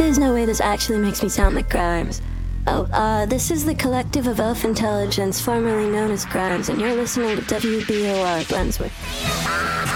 is no way this actually makes me sound like Grimes. This is the collective of Elf Intelligence, formerly known as Grimes, and you're listening to WBOR Brunswick.